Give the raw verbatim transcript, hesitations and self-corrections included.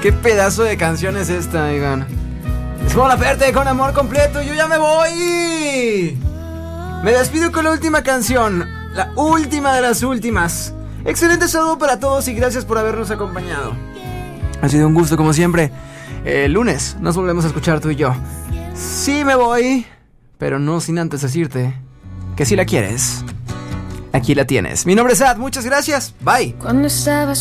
Qué pedazo de canción es esta, Iván. Es como la Ferte con amor completo. Yo ya me voy. Me despido con la última canción, la última de las últimas. Excelente saludo para todos y gracias por habernos acompañado. Ha sido un gusto como siempre. El lunes nos volvemos a escuchar tú y yo. Sí me voy, pero no sin antes decirte que si la quieres, aquí la tienes. Mi nombre es Ad, muchas gracias. Bye. Cuando estabas